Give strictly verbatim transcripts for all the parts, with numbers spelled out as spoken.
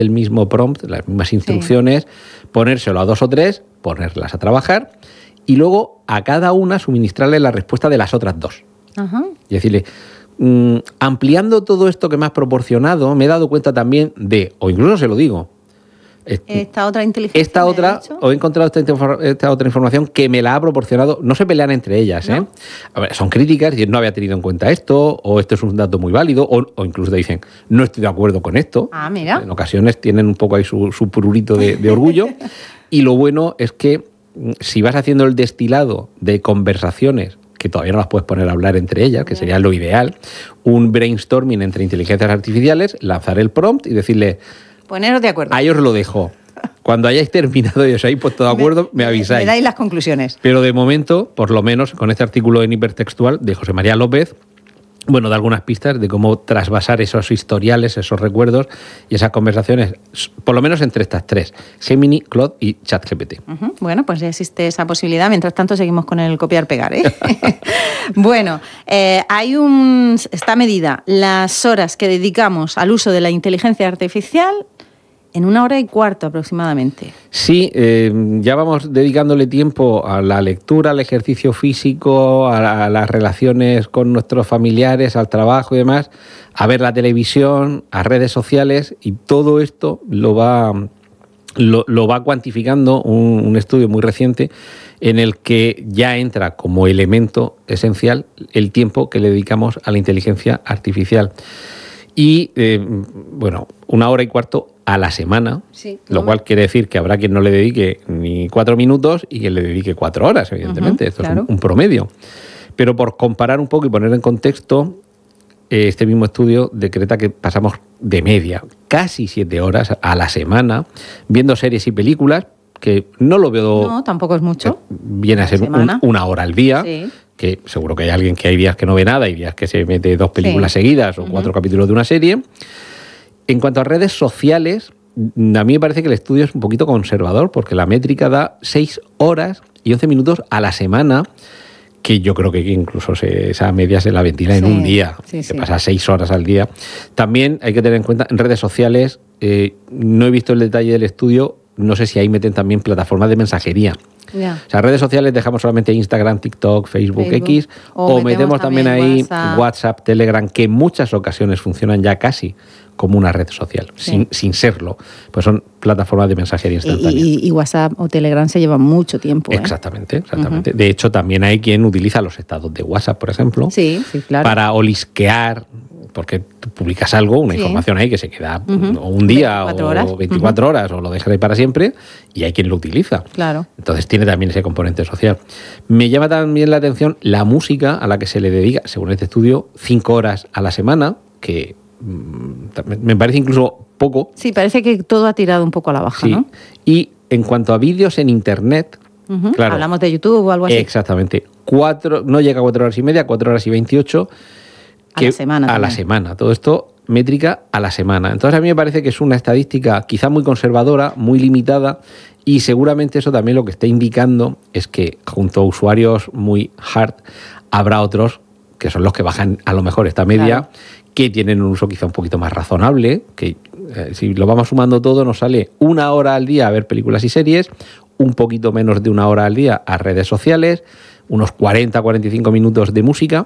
el mismo prompt, las mismas instrucciones, sí. ponérselo a dos o tres, ponerlas a trabajar y luego a cada una suministrarle la respuesta de las otras dos. Ajá. Y decirle, mmm, ampliando todo esto que me has proporcionado, me he dado cuenta también de, o incluso se lo digo, esta otra inteligencia. Esta otra, o he encontrado esta, esta otra información que me la ha proporcionado. No se pelean entre ellas, ¿eh? ¿No? A ver, son críticas, y no había tenido en cuenta esto, o esto es un dato muy válido, o, o incluso te dicen, no estoy de acuerdo con esto. Ah, mira. En ocasiones tienen un poco ahí su, su pururito de, de orgullo. Y lo bueno es que si vas haciendo el destilado de conversaciones, que todavía no las puedes poner a hablar entre ellas, que sería lo ideal, un brainstorming entre inteligencias artificiales, lanzar el prompt y decirle... Poneros de acuerdo. Ahí os lo dejo. Cuando hayáis terminado y os hayáis puesto de acuerdo, me, me avisáis. Me dais las conclusiones. Pero de momento, por lo menos con este artículo en Hipertextual de José María López, bueno, da algunas pistas de cómo trasvasar esos historiales, esos recuerdos y esas conversaciones, por lo menos entre estas tres, Gemini, Claude y ChatGPT. Uh-huh. Bueno, pues ya existe esa posibilidad. Mientras tanto, seguimos con el copiar-pegar, ¿eh? Bueno, eh, hay un, esta medida, las horas que dedicamos al uso de la inteligencia artificial en una hora y cuarto aproximadamente. Sí, eh, ya vamos dedicándole tiempo a la lectura, al ejercicio físico, a, a las relaciones con nuestros familiares, al trabajo y demás, a ver la televisión, a redes sociales, y todo esto lo va, lo, lo va cuantificando un, un estudio muy reciente en el que ya entra como elemento esencial el tiempo que le dedicamos a la inteligencia artificial. Y, eh, bueno, una hora y cuarto a la semana, sí, lo cual quiere decir que habrá quien no le dedique ni cuatro minutos y quien le dedique cuatro horas, evidentemente. Uh-huh, Esto claro. es un, un promedio. Pero por comparar un poco y poner en contexto, eh, este mismo estudio decreta que pasamos de media casi siete horas a la semana viendo series y películas, que no lo veo... No, tampoco es mucho. Viene a ser un, una hora al día. Sí. Que seguro que hay alguien que hay días que no ve nada, hay días que se mete dos películas sí. seguidas o uh-huh. cuatro capítulos de una serie. En cuanto a redes sociales, a mí me parece que el estudio es un poquito conservador, porque la métrica da seis horas y once minutos a la semana, que yo creo que incluso se, esa media se la ventila sí. en un día, sí, que sí. pasa seis horas al día. También hay que tener en cuenta, en redes sociales, eh, no he visto el detalle del estudio, no sé si ahí meten también plataformas de mensajería. Yeah. O sea, redes sociales dejamos solamente Instagram, TikTok, Facebook, Facebook. X, o, o metemos, metemos también, también ahí WhatsApp. WhatsApp, Telegram, que en muchas ocasiones funcionan ya casi como una red social, sí. sin, sin serlo. Pues son plataformas de mensajería instantánea. Y, y, y WhatsApp o Telegram se llevan mucho tiempo. ¿eh? Exactamente, exactamente. Uh-huh. De hecho, también hay quien utiliza los estados de WhatsApp, por ejemplo, sí, sí, claro. para olisquear, porque tú publicas algo, una sí. información ahí que se queda uh-huh. un día o horas. veinticuatro uh-huh. horas, o lo dejas ahí para siempre, y hay quien lo utiliza. Claro. Entonces tiene también ese componente social. Me llama también la atención la música a la que se le dedica, según este estudio, cinco horas a la semana, que mmm, me parece incluso poco. Sí, parece que todo ha tirado un poco a la baja, sí. ¿no? Y en cuanto a vídeos en Internet, uh-huh. claro. Hablamos de YouTube o algo así. Exactamente. Cuatro, no llega a cuatro horas y media, cuatro horas y veintiocho. Que a la semana. A también. la semana. Todo esto, métrica a la semana. Entonces a mí me parece que es una estadística quizá muy conservadora, muy limitada, y seguramente eso también lo que está indicando es que junto a usuarios muy hard habrá otros que son los que bajan a lo mejor esta media, claro. que tienen un uso quizá un poquito más razonable, que eh, si lo vamos sumando todo nos sale una hora al día a ver películas y series, un poquito menos de una hora al día a redes sociales, unos cuarenta a cuarenta y cinco minutos de música,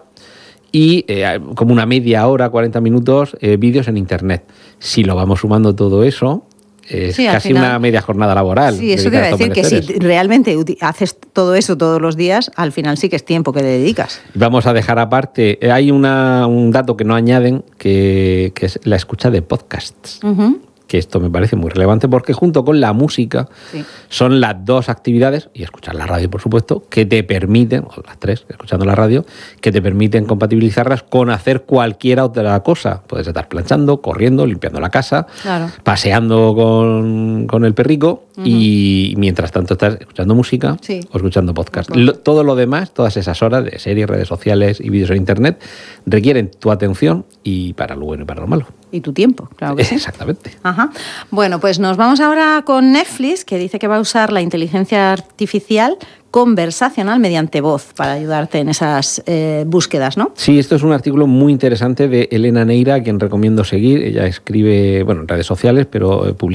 y eh, como una media hora, cuarenta minutos, eh, vídeos en Internet. Si lo vamos sumando todo eso, es sí, casi final, una media jornada laboral. Sí, eso te iba a decir, que si realmente haces todo eso todos los días, al final sí que es tiempo que le dedicas. Vamos a dejar aparte, hay una, un dato que no añaden, que, que es la escucha de podcasts. Uh-huh. Que esto me parece muy relevante porque junto con la música sí. son las dos actividades, y escuchar la radio por supuesto, que te permiten, o las tres, escuchando la radio, que te permiten compatibilizarlas con hacer cualquier otra cosa. Puedes estar planchando, corriendo, limpiando la casa, claro. paseando con, con el perrico uh-huh. y mientras tanto estás escuchando música sí. o escuchando podcast. Uh-huh. Lo, todo lo demás, todas esas horas de series, redes sociales y vídeos en Internet requieren tu atención, y para lo bueno y para lo malo. Y tu tiempo, claro que sí. Exactamente. Ajá. Bueno, pues nos vamos ahora con Netflix, que dice que va a usar la inteligencia artificial conversacional mediante voz para ayudarte en esas eh, búsquedas, ¿no? Sí, esto es un artículo muy interesante de Elena Neira, a quien recomiendo seguir. Ella escribe, bueno, en redes sociales, pero publica